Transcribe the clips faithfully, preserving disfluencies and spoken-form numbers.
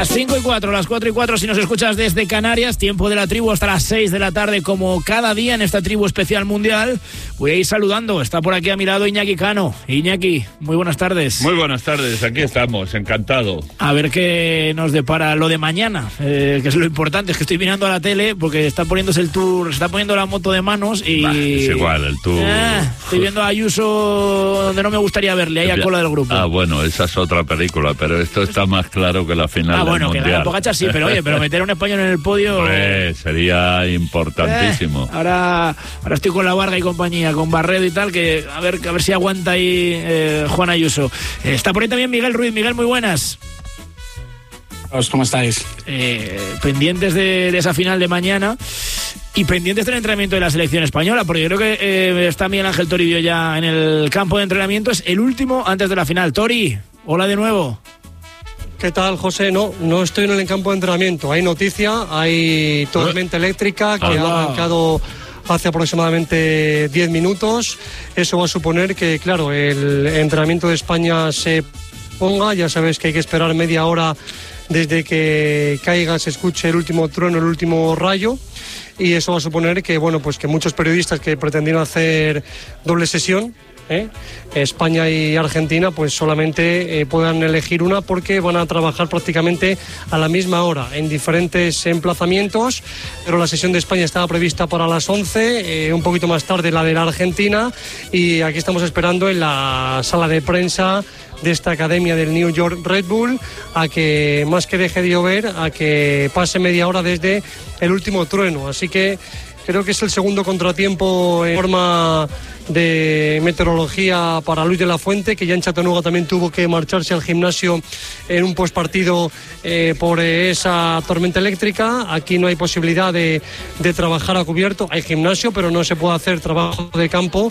Las cinco y cuatro, las cuatro y cuatro si nos escuchas desde Canarias, tiempo de la tribu hasta las seis de la tarde como cada día en esta tribu especial mundial. Voy a ir saludando, está por aquí a mi lado Iñaki Cano. Iñaki, muy buenas tardes. Muy buenas tardes, aquí estamos, encantado. A ver qué nos depara lo de mañana, eh, que es lo importante, es que estoy mirando a la tele porque está poniéndose el Tour, se está poniendo la moto de manos y... Bah, es igual, el Tour... Ah, estoy viendo a Ayuso donde no me gustaría verle, ahí a cola del grupo. Ah, bueno, esa es otra película, pero esto está más claro que la final. Ah, bueno, del que Mundial. gane Pogačar sí, pero oye, pero meter a un español en el podio... Pues sería importantísimo. Eh, ahora, ahora estoy con la Varga y compañía, con Barredo y tal, que a ver, a ver si aguanta ahí eh, Juan Ayuso. Eh, está por ahí también Miguel Ruiz. Miguel, muy buenas. ¿Cómo estáis? Eh, pendientes de, de esa final de mañana y pendientes del entrenamiento de la selección española, porque yo creo que eh, está Miguel Ángel Toribio ya en el campo de entrenamiento. Es el último antes de la final. Tori, hola de nuevo. ¿Qué tal, José? No, no estoy en el campo de entrenamiento. Hay noticia, hay tormenta eléctrica que Allah. ha arrancado hace aproximadamente diez minutos. Eso va a suponer que, claro, el entrenamiento de España se ponga. Ya sabes que hay que esperar media hora desde que caiga, se escuche el último trueno, el último rayo. Y eso va a suponer que, bueno, pues que muchos periodistas que pretendían hacer doble sesión, ¿eh? España y Argentina, pues solamente eh, puedan elegir una porque van a trabajar prácticamente a la misma hora en diferentes emplazamientos, pero la sesión de España estaba prevista para las once, eh, un poquito más tarde la de la Argentina, y aquí estamos esperando en la sala de prensa de esta academia del New York Red Bull a que, más que deje de llover, a que pase media hora desde el último trueno. Así que creo que es el segundo contratiempo en forma de meteorología para Luis de la Fuente, que ya en Chattanooga también tuvo que marcharse al gimnasio en un postpartido eh, por eh, esa tormenta eléctrica. Aquí no hay posibilidad de, de trabajar a cubierto. Hay gimnasio, pero no se puede hacer trabajo de campo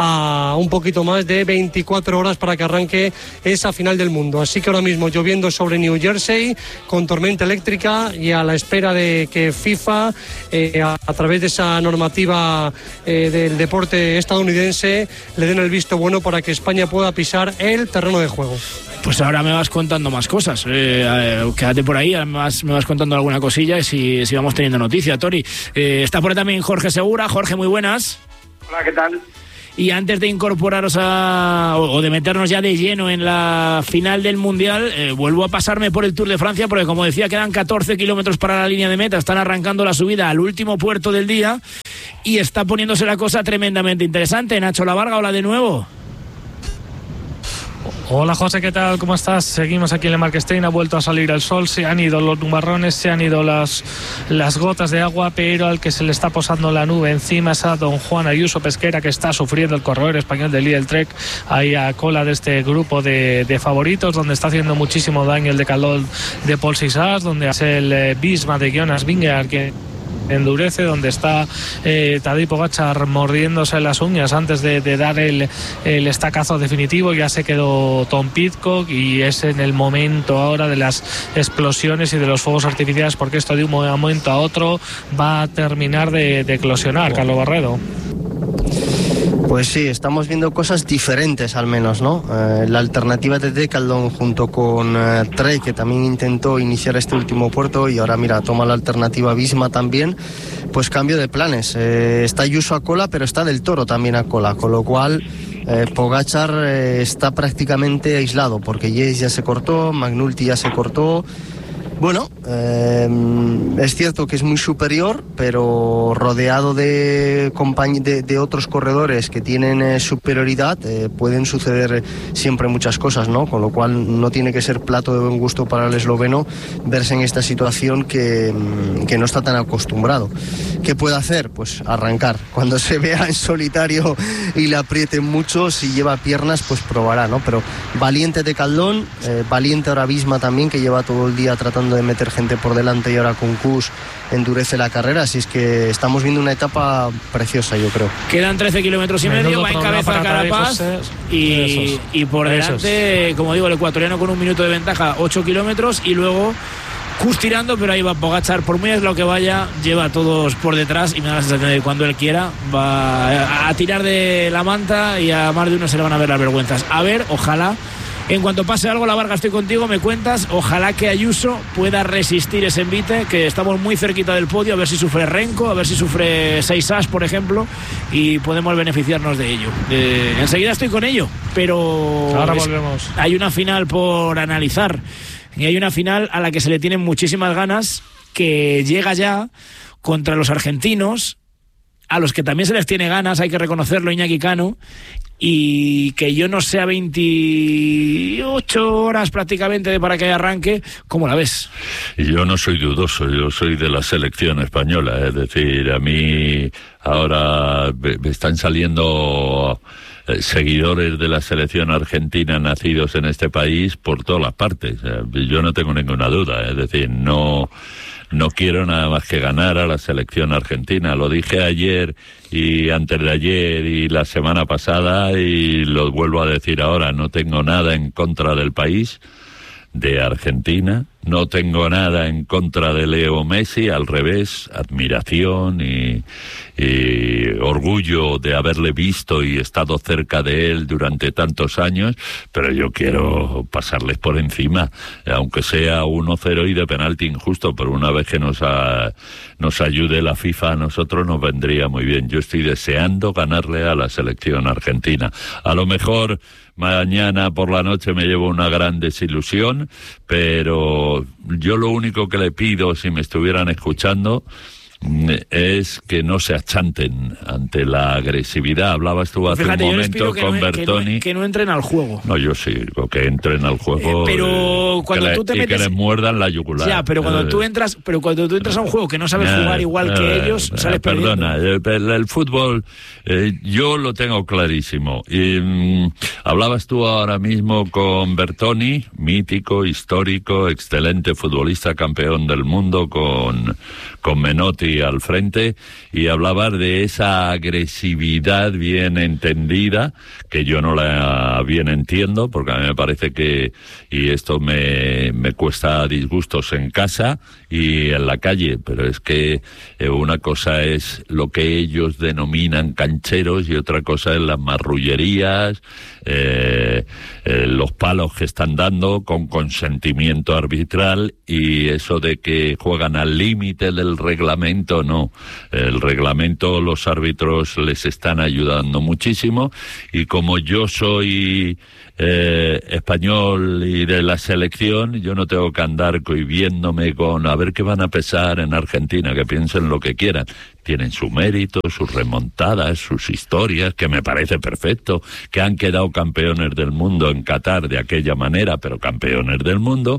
a un poquito más de veinticuatro horas para que arranque esa final del mundo. Así que ahora mismo lloviendo sobre New Jersey, con tormenta eléctrica y a la espera de que FIFA, eh, a, a través de esa normativa eh, del deporte estadounidense, le den el visto bueno para que España pueda pisar el terreno de juego. Pues ahora me vas contando más cosas. Eh, eh, quédate por ahí, además me vas contando alguna cosilla y si, si vamos teniendo noticia, Tori. Eh, está por ahí también Jorge Segura. Jorge, muy buenas. Hola, ¿qué tal? Y antes de incorporaros a, o de meternos ya de lleno en la final del Mundial, eh, vuelvo a pasarme por el Tour de Francia, porque como decía, quedan catorce kilómetros para la línea de meta, están arrancando la subida al último puerto del día y está poniéndose la cosa tremendamente interesante. Nacho Lavarga, hola de nuevo. Hola José, ¿qué tal? ¿Cómo estás? Seguimos aquí en el Marquestein, ha vuelto a salir el sol, se han ido los nubarrones, se han ido las, las gotas de agua, pero al que se le está posando la nube encima es a don Juan Ayuso Pesquera, que está sufriendo el corredor español de Lidl Trek, ahí a cola de este grupo de, de favoritos, donde está haciendo muchísimo daño el decalón de Paul Sisas, donde hace el eh, Bisma de Jonas Vingegaard, que endurece, donde está eh, Tadej Pogačar mordiéndose las uñas antes de, de dar el, el estacazo definitivo. Ya se quedó Tom Pidcock y es en el momento ahora de las explosiones y de los fuegos artificiales, porque esto de un momento a otro va a terminar de, de eclosionar. Carlos Barredo. Pues sí, estamos viendo cosas diferentes al menos, ¿no? Eh, la alternativa de Decathlon junto con eh, Trek, que también intentó iniciar este último puerto y ahora mira, toma la alternativa Visma también, pues cambio de planes. Eh, está Ayuso a cola, pero está Del Toro también a cola, con lo cual eh, Pogačar eh, está prácticamente aislado, porque Yates ya se cortó, McNulty ya se cortó. Bueno, eh, es cierto que es muy superior, pero rodeado de, compañ- de, de otros corredores que tienen eh, superioridad, eh, pueden suceder siempre muchas cosas, ¿no? Con lo cual no tiene que ser plato de buen gusto para el esloveno verse en esta situación que, que no está tan acostumbrado. ¿Qué puede hacer? Pues arrancar. Cuando se vea en solitario y le aprieten mucho, si lleva piernas, pues probará, ¿no? Pero valiente de Caldón, eh, valiente ahora Visma también, que lleva todo el día tratando de meter gente por delante y ahora con Kuss endurece la carrera, así es que estamos viendo una etapa preciosa, yo creo. Quedan trece kilómetros y medio, va en cabeza Carapaz y, y por delante, Esos. como digo, el ecuatoriano con un minuto de ventaja, ocho kilómetros y luego Kuss tirando, pero ahí va Pogačar, por muy aislado que vaya, lleva a todos por detrás y me da la sensación de que cuando él quiera va a tirar de la manta y a más de uno se le van a ver las vergüenzas. A ver, ojalá En cuanto pase algo, La Varga, estoy contigo, me cuentas. Ojalá que Ayuso pueda resistir ese envite, que estamos muy cerquita del podio, a ver si sufre Renko, a ver si sufre seis as, por ejemplo, y podemos beneficiarnos de ello. Eh, enseguida estoy con ello, pero ahora es, volvemos. Hay una final por analizar, y hay una final a la que se le tienen muchísimas ganas, que llega ya contra los argentinos, a los que también se les tiene ganas, hay que reconocerlo, Iñaki Cano, y que yo no sé a veintiocho horas prácticamente de para que arranque, ¿cómo la ves? Yo no soy dudoso, yo soy de la selección española, es decir, a mí ahora me están saliendo seguidores de la selección argentina nacidos en este país por todas las partes. Yo no tengo ninguna duda, es decir, no... No quiero nada más que ganar a la selección argentina. Lo dije ayer y antes de ayer y la semana pasada y lo vuelvo a decir ahora. No tengo nada en contra del país, de Argentina. No tengo nada en contra de Leo Messi, al revés, admiración y, y orgullo de haberle visto y estado cerca de él durante tantos años, pero yo quiero pasarles por encima, aunque sea uno cero y de penalti injusto, pero una vez que nos, a, nos ayude la FIFA a nosotros nos vendría muy bien. Yo estoy deseando ganarle a la selección argentina. A lo mejor mañana por la noche me llevo una gran desilusión, pero yo lo único que le pido, si me estuvieran escuchando, es que no se achanten ante la agresividad. Hablabas tú hace Fíjate, un momento con no, Bertoni. Que no, que no entren al juego. No, yo sí, digo que entren al juego. Eh, pero eh, cuando que tú te le, metes... y que les muerdan la yugular. Ya, pero cuando eh, tú entras, pero cuando tú entras a un juego que no sabes eh, jugar igual eh, que ellos, eh, sales perdona, perdiendo. el, el fútbol, eh, yo lo tengo clarísimo. Y, mm, hablabas tú ahora mismo con Bertoni, mítico, histórico, excelente futbolista, campeón del mundo, con, con Menotti al frente, y hablabas de esa agresividad bien entendida, que yo no la bien entiendo, porque a mí me parece que, y esto me, me cuesta disgustos en casa y en la calle, pero es que eh, una cosa es lo que ellos denominan cancheros y otra cosa es las marrullerías, eh, eh, los palos que están dando con consentimiento arbitral, y eso de que juegan al límite del reglamento, no. El reglamento, los árbitros les están ayudando muchísimo, y como yo soy eh, español y de la selección, yo no tengo que andar cohibiéndome con a ver qué van a pesar en Argentina, que piensen lo que quieran. Tienen su mérito, sus remontadas, sus historias, que me parece perfecto, que han quedado campeones del mundo en Qatar de aquella manera, pero campeones del mundo,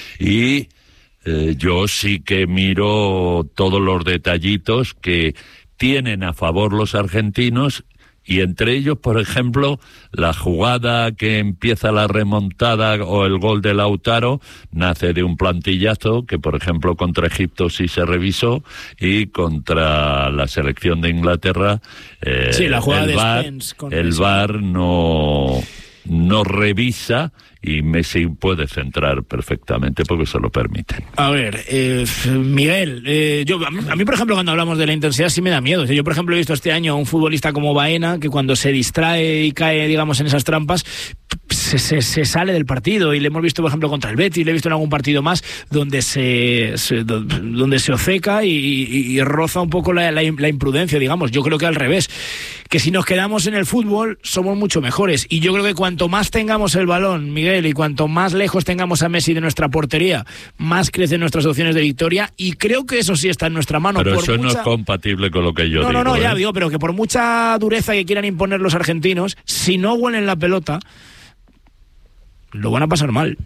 y eh, yo sí que miro todos los detallitos que tienen a favor los argentinos, y entre ellos, por ejemplo, la jugada que empieza la remontada o el gol de Lautaro nace de un plantillazo que, por ejemplo, contra Egipto sí se revisó, y contra la selección de Inglaterra eh, sí, la jugada el de VAR, Spence con el Messi. VAR no, no revisa, y Messi puede centrar perfectamente porque se lo permiten. A ver, eh, Miguel, eh, yo a mí, a mí, por ejemplo, cuando hablamos de la intensidad sí me da miedo. O sea, yo, por ejemplo, he visto este año a un futbolista como Baena, que cuando se distrae y cae, digamos, en esas trampas, se, se, se sale del partido, y le hemos visto, por ejemplo, contra el Betis, le he visto en algún partido más donde se, se donde se oceca y, y, y roza un poco la, la, la imprudencia, digamos. Yo creo que al revés, que si nos quedamos en el fútbol somos mucho mejores, y yo creo que cuanto más tengamos el balón, Miguel, y cuanto más lejos tengamos a Messi de nuestra portería, más crecen nuestras opciones de victoria, y creo que eso sí está en nuestra mano. Pero por eso mucha... no es compatible con lo que yo no, digo. No, no, ¿eh? ya digo, pero que por mucha dureza que quieran imponer los argentinos, si no huelen la pelota, lo van a pasar mal.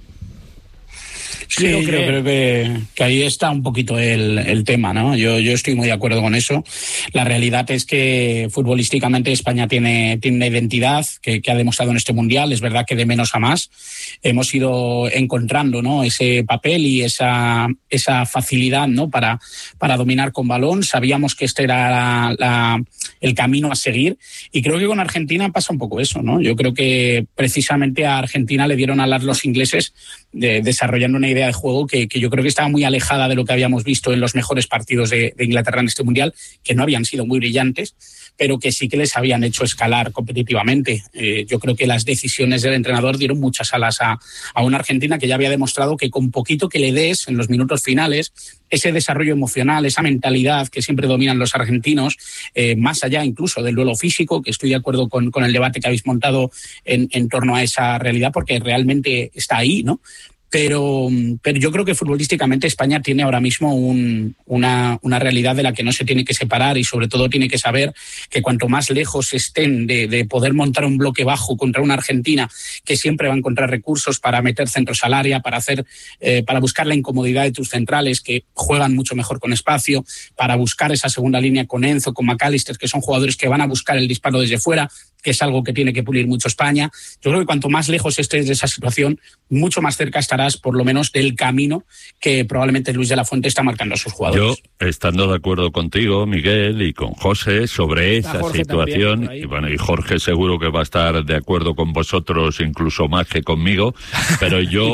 Sí, yo creo que, que ahí está un poquito el, el tema, ¿no? Yo, yo estoy muy de acuerdo con eso. La realidad es que futbolísticamente España tiene, tiene una identidad que, que ha demostrado en este Mundial. Es verdad que de menos a más hemos ido encontrando, ¿no?, ese papel y esa, esa facilidad, ¿no?, para, para dominar con balón. Sabíamos que este era la, la, el camino a seguir, y creo que con Argentina pasa un poco eso, ¿no? Yo creo que precisamente a Argentina le dieron alas los ingleses de, desarrollando una idea de juego que, que yo creo que estaba muy alejada de lo que habíamos visto en los mejores partidos de, de Inglaterra en este Mundial, que no habían sido muy brillantes, pero que sí que les habían hecho escalar competitivamente. Eh, yo creo que las decisiones del entrenador dieron muchas alas a, a una Argentina que ya había demostrado que con poquito que le des en los minutos finales, ese desarrollo emocional, esa mentalidad que siempre dominan los argentinos, eh, más allá incluso del duelo físico, que estoy de acuerdo con, con el debate que habéis montado en, en torno a esa realidad, porque realmente está ahí, ¿no? Pero, pero yo creo que futbolísticamente España tiene ahora mismo un, una, una realidad de la que no se tiene que separar y sobre todo tiene que saber que cuanto más lejos estén de, de poder montar un bloque bajo contra una Argentina que siempre va a encontrar recursos para meter centros al área, para, hacer, eh, para buscar la incomodidad de tus centrales que juegan mucho mejor con espacio, para buscar esa segunda línea con Enzo, con McAllister, que son jugadores que van a buscar el disparo desde fuera, que es algo que tiene que pulir mucho España. Yo creo que cuanto más lejos estés de esa situación, mucho más cerca estarás, por lo menos, del camino que probablemente Luis de la Fuente está marcando a sus jugadores. Yo, estando de acuerdo contigo, Miguel, y con José, sobre esa situación, también, y bueno, y Jorge seguro que va a estar de acuerdo con vosotros, incluso más que conmigo, pero yo,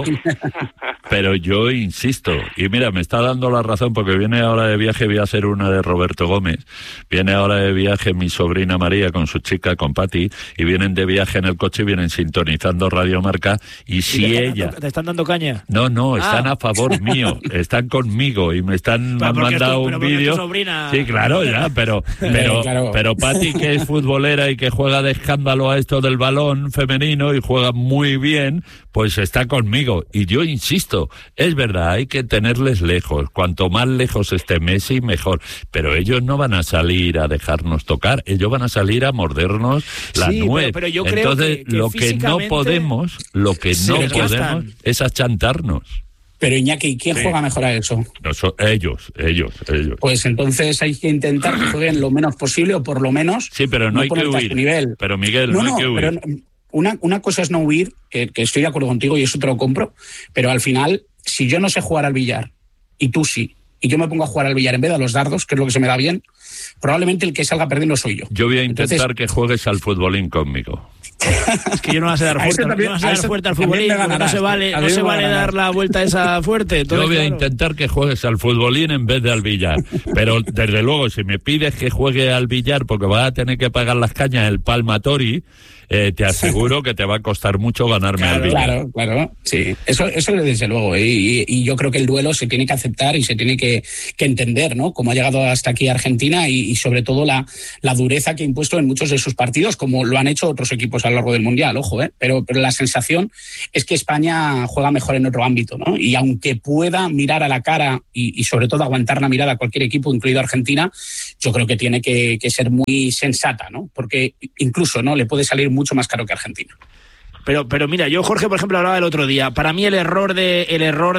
pero yo insisto, y mira, me está dando la razón, porque viene ahora de viaje, voy a hacer una de Roberto Gómez, viene ahora de viaje mi sobrina María con su chica, con Pati, y vienen de viaje en el coche y vienen sintonizando Radio Marca, y si ¿Y te ella... Dando, ¿Te están dando caña? No, no, están ah. a favor mío, están conmigo y me están me han mandado tu, un vídeo. Sí, claro, ya, pero pero claro. pero Pati, que es futbolera y que juega de escándalo a esto del balón femenino y juega muy bien, pues está conmigo. Y yo insisto, es verdad, hay que tenerles lejos. Cuanto más lejos esté Messi, mejor. Pero ellos no van a salir a dejarnos tocar, ellos van a salir a mordernos la sí, nuez. Pero, pero yo creo Entonces, que, que lo que no podemos, lo que no podemos es achantarnos. Pero Iñaki, ¿quién sí. juega mejor a eso? No, so, ellos, ellos, ellos. Pues entonces hay que intentar que jueguen lo menos posible o por lo menos... Sí, pero no, no hay que huir. Nivel. Pero Miguel, no, no hay que huir. Pero una, una cosa es no huir, que, que estoy de acuerdo contigo y eso te lo compro, pero al final, si yo no sé jugar al billar y tú sí, y yo me pongo a jugar al billar en vez de a los dardos, que es lo que se me da bien, probablemente el que salga perdiendo soy yo. Yo voy a intentar Entonces, que juegues al futbolín conmigo. Es que yo no vas a dar fuerte, también, no vas a dar fuerte al futbolín, no se vale, no se vale dar la vuelta esa fuerte. Entonces, yo voy claro. a intentar que juegues al futbolín en vez de al billar. Pero desde luego, si me pides que juegue al billar porque vas a tener que pagar las cañas el Palmatori, eh, te aseguro que te va a costar mucho ganarme claro, al billar. Claro, claro, sí. Eso, eso desde luego. ¿eh? Y, y yo creo que el duelo se tiene que aceptar y se tiene que, que entender, ¿no? Cómo ha llegado hasta aquí Argentina y, y sobre todo la, la dureza que ha impuesto en muchos de sus partidos, como lo han hecho otros equipos a lo largo del Mundial, ojo, ¿eh? Pero, pero la sensación es que España juega mejor en otro ámbito, ¿no? Y aunque pueda mirar a la cara y, y sobre todo aguantar la mirada a cualquier equipo, incluido Argentina, yo creo que tiene que, que ser muy sensata, ¿no? Porque incluso, ¿no? Le puede salir mucho más caro que Argentina. Pero, pero mira, yo, Jorge, por ejemplo, hablaba el otro día. Para mí el error de, el error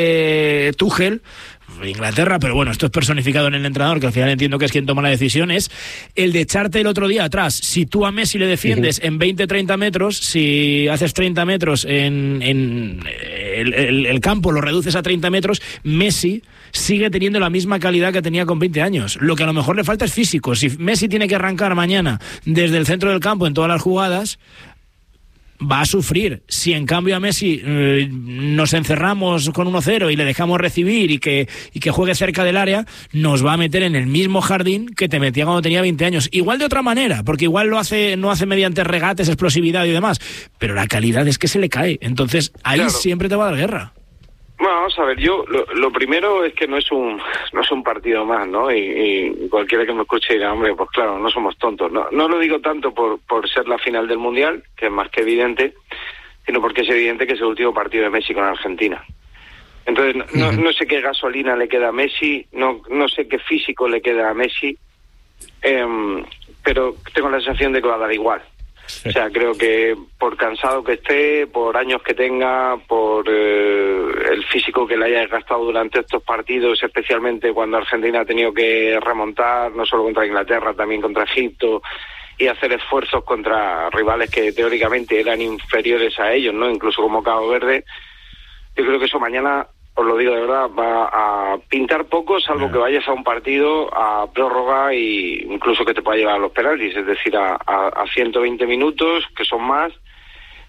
de Tuchel, Inglaterra, pero bueno, esto es personificado en el entrenador, que al final entiendo que es quien toma la decisión, es el de echarte el otro día atrás. Si tú a Messi le defiendes uh-huh. en veinte, treinta metros, si haces treinta metros en, en el, el, el campo, lo reduces a treinta metros, Messi sigue teniendo la misma calidad que tenía con veinte años. Lo que a lo mejor le falta es físico. Si Messi tiene que arrancar mañana desde el centro del campo en todas las jugadas, va a sufrir. Si en cambio a Messi eh, nos encerramos con uno cero y le dejamos recibir y que, y que juegue cerca del área, nos va a meter en el mismo jardín que te metía cuando tenía veinte años. Igual de otra manera, porque igual lo hace, no hace mediante regates, explosividad y demás, pero la calidad es que se le cae. Entonces ahí claro. siempre te va a dar guerra. Bueno, vamos a ver, yo lo, lo primero es que no es un no es un partido más, ¿no? Y, y cualquiera que me escuche dirá, hombre, pues claro, no somos tontos. No, no lo digo tanto por, por ser la final del Mundial, que es más que evidente, sino porque es evidente que es el último partido de Messi con Argentina. Entonces, no, no, no sé qué gasolina le queda a Messi, no, no sé qué físico le queda a Messi, eh, pero tengo la sensación de que va a dar igual. O sea, creo que por cansado que esté, por años que tenga, por eh, el físico que le haya desgastado durante estos partidos, especialmente cuando Argentina ha tenido que remontar, no solo contra Inglaterra, también contra Egipto, y hacer esfuerzos contra rivales que teóricamente eran inferiores a ellos, ¿no? Incluso como Cabo Verde. Yo creo que eso mañana, os lo digo de verdad, va a pintar poco, salvo que vayas a un partido a prórroga e incluso que te pueda llevar a los penaltis, es decir, a, a, a ciento veinte minutos, que son más,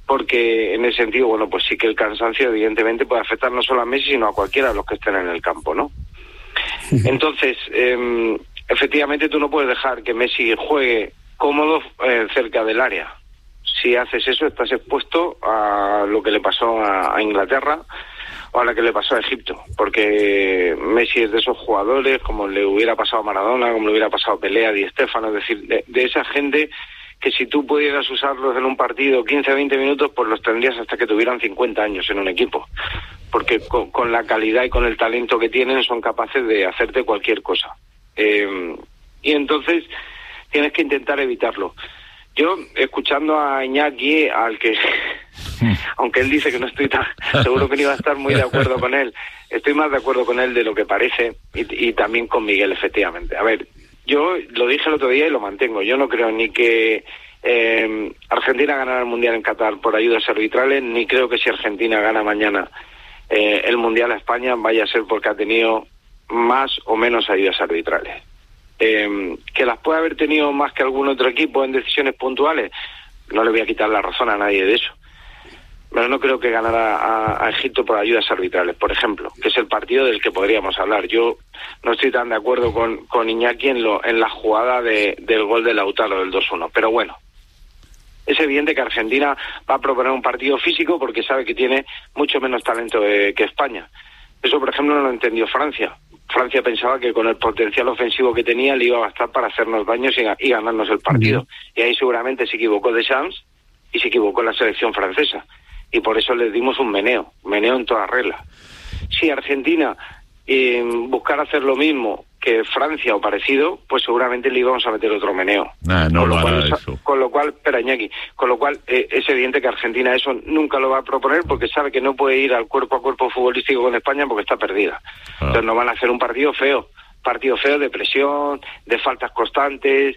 porque en ese sentido, bueno, pues sí que el cansancio evidentemente puede afectar no solo a Messi, sino a cualquiera de los que estén en el campo, ¿no? Entonces, eh, efectivamente tú no puedes dejar que Messi juegue cómodo eh, cerca del área. Si haces eso, estás expuesto a lo que le pasó a, a Inglaterra o a lo que le pasó a Egipto, porque Messi es de esos jugadores, como le hubiera pasado a Maradona, como le hubiera pasado a Pelé, a Di Stéfano, es decir, de, de esa gente que si tú pudieras usarlos en un partido quince a veinte minutos, pues los tendrías hasta que tuvieran cincuenta años en un equipo, porque con, con la calidad y con el talento que tienen son capaces de hacerte cualquier cosa. Eh, y entonces tienes que intentar evitarlo. Yo, escuchando a Iñaki, al que, aunque él dice que no estoy tan, seguro que no iba a estar muy de acuerdo con él, estoy más de acuerdo con él de lo que parece, y, y también con Miguel, efectivamente. A ver, yo lo dije el otro día y lo mantengo, yo no creo ni que eh, Argentina ganará el Mundial en Qatar por ayudas arbitrales, ni creo que si Argentina gana mañana eh, el Mundial a España vaya a ser porque ha tenido más o menos ayudas arbitrales. Eh, que las puede haber tenido más que algún otro equipo en decisiones puntuales, no le voy a quitar la razón a nadie de eso, pero no creo que ganara a, a Egipto por ayudas arbitrales, por ejemplo, que es el partido del que podríamos hablar. Yo no estoy tan de acuerdo con, con Iñaki en, lo, en la jugada de, del gol de Lautaro del dos uno, pero bueno, es evidente que Argentina va a proponer un partido físico porque sabe que tiene mucho menos talento eh, que España. Eso, por ejemplo, no lo entendió Francia. Francia pensaba que con el potencial ofensivo que tenía le iba a bastar para hacernos daños y, y ganarnos el partido. Y ahí seguramente se equivocó Deschamps y se equivocó la selección francesa. Y por eso les dimos un meneo, meneo en toda regla. Si Argentina eh, buscara hacer lo mismo que Francia o parecido, pues seguramente le íbamos a meter otro meneo. Nah, no con, lo lo cual, eso. con lo cual, espera, Iñaki, con lo cual eh, es evidente que Argentina eso nunca lo va a proponer porque sabe que no puede ir al cuerpo a cuerpo futbolístico con España porque está perdida. Ah. Entonces nos van a hacer un partido feo, partido feo de presión, de faltas constantes,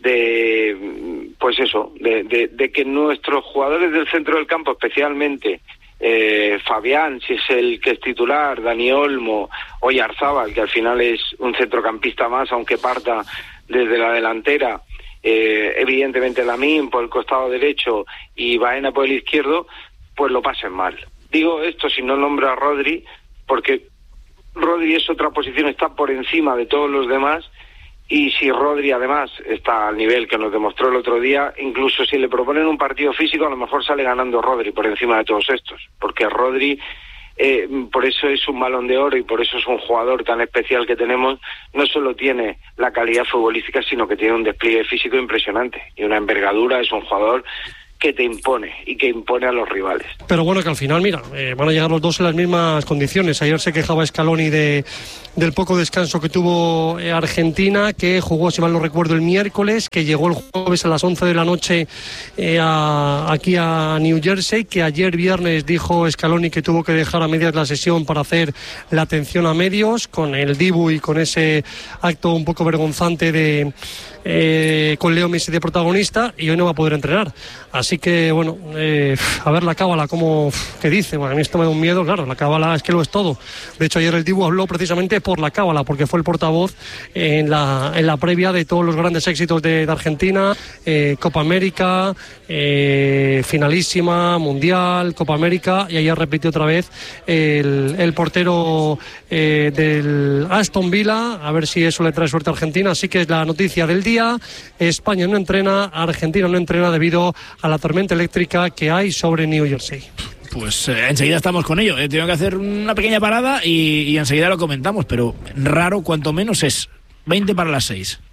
de, pues eso, de, de, de que nuestros jugadores del centro del campo, especialmente Eh, Fabián, si es el que es titular, Dani Olmo, Oyarzábal, que al final es un centrocampista más, aunque parta desde la delantera, eh, evidentemente Lamine por el costado derecho y Baena por el izquierdo, pues lo pasen mal. Digo esto si no nombro a Rodri, porque Rodri es otra posición, está por encima de todos los demás. Y si Rodri además está al nivel que nos demostró el otro día, incluso si le proponen un partido físico, a lo mejor sale ganando Rodri por encima de todos estos, porque Rodri, eh, por eso es un Balón de Oro y por eso es un jugador tan especial que tenemos, no solo tiene la calidad futbolística, sino que tiene un despliegue físico impresionante y una envergadura, es un jugador que te impone y que impone a los rivales. Pero bueno, que al final, mira, eh, van a llegar los dos en las mismas condiciones. Ayer se quejaba Scaloni de, del poco descanso que tuvo eh, Argentina, que jugó, si mal no recuerdo, el miércoles, que llegó el jueves a las once de la noche eh, a, aquí a New Jersey, que ayer viernes dijo Scaloni que tuvo que dejar a medias la sesión para hacer la atención a medios, con el Dibu y con ese acto un poco vergonzante de eh, con Leo Messi de protagonista, y hoy no va a poder entrenar. Así que, bueno, eh, a ver la cábala, como que dice, bueno, a mí esto me da un miedo, claro, la cábala es que lo es todo. De hecho, ayer el Dibu habló precisamente por la cábala, porque fue el portavoz en la, en la previa de todos los grandes éxitos de, de Argentina, eh, Copa América, eh, finalísima, Mundial, Copa América, y ayer repitió otra vez el, el portero eh, del Aston Villa, a ver si eso le trae suerte a Argentina. Así que es la noticia del día: España no entrena, Argentina no entrena debido a la tormenta eléctrica que hay sobre New Jersey. Pues eh, enseguida estamos con ello. Eh, tengo que hacer una pequeña parada y, y enseguida lo comentamos, pero raro cuanto menos es veinte para las seis.